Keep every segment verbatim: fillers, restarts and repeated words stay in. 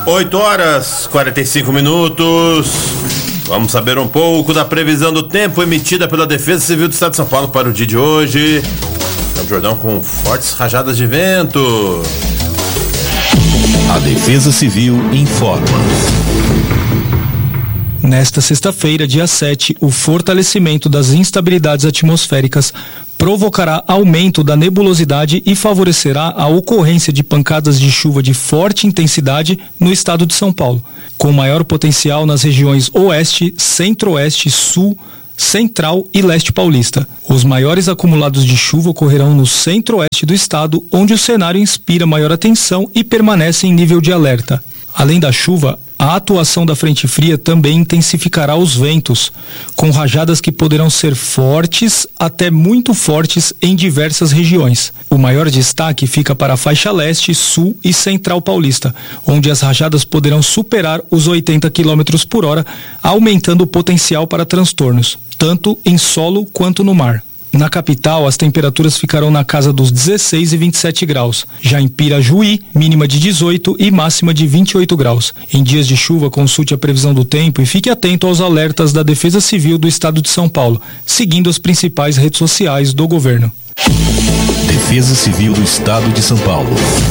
oito horas, quarenta e cinco minutos. Vamos saber um pouco da previsão do tempo emitida pela Defesa Civil do Estado de São Paulo para o dia de hoje. Campos do Jordão com fortes rajadas de vento. A Defesa Civil informa. Nesta sexta-feira, dia sete, o fortalecimento das instabilidades atmosféricas provocará aumento da nebulosidade e favorecerá a ocorrência de pancadas de chuva de forte intensidade no estado de São Paulo, com maior potencial nas regiões oeste, centro-oeste, sul, central e leste paulista. Os maiores acumulados de chuva ocorrerão no centro-oeste do estado, onde o cenário inspira maior atenção e permanece em nível de alerta. Além da chuva, a atuação da frente fria também intensificará os ventos, com rajadas que poderão ser fortes até muito fortes em diversas regiões. O maior destaque fica para a faixa leste, sul e central paulista, onde as rajadas poderão superar os oitenta quilômetros por hora, aumentando o potencial para transtornos, tanto em solo quanto no mar. Na capital, as temperaturas ficarão na casa dos dezesseis e vinte e sete graus. Já em Pirajuí, mínima de dezoito e máxima de vinte e oito graus. Em dias de chuva, consulte a previsão do tempo e fique atento aos alertas da Defesa Civil do Estado de São Paulo, seguindo as principais redes sociais do governo. Defesa Civil do Estado de São Paulo.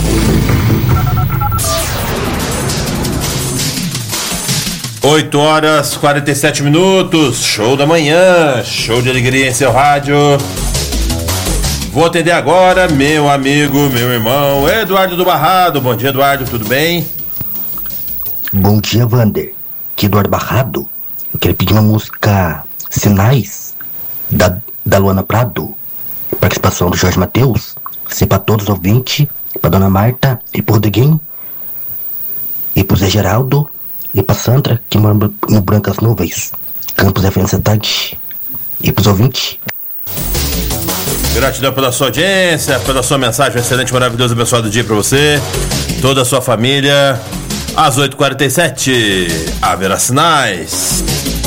oito horas, quarenta e sete minutos, show da manhã, show de alegria em seu rádio. Vou atender agora meu amigo, meu irmão, Eduardo do Barrado. Bom dia, Eduardo, tudo bem? Bom dia, Wander. Aqui, Eduardo Barrado. Eu quero pedir uma música Sinais, da, da Luana Prado, participação do Jorge Mateus, ser pra todos os ouvintes, pra Dona Marta e pro Rodriguinho, e pro Zé Geraldo, e pra Sandra, que mora no Brancas Nuvens, Campos F N Cidade, e pros ouvintes. Gratidão pela sua audiência, pela sua mensagem, um excelente, maravilhoso, abençoado dia pra você, toda a sua família. Às oito e quarenta e sete, haverá sinais.